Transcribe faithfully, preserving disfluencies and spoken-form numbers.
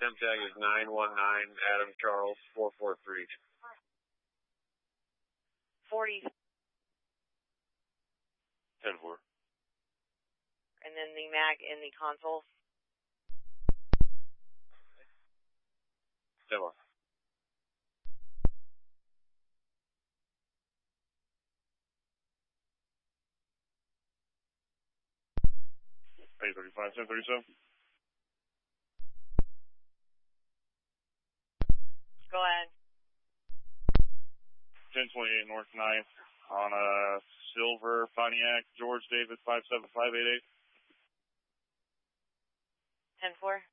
Temp tag is nine one nine, Adam Charles, four four three. forty. ten four. And then the mag in the console. ten one. eight thirty-five, ten thirty-seven. Go ahead. ten twenty-eight North ninth on a silver Pontiac George David five seven five eight eight. ten four.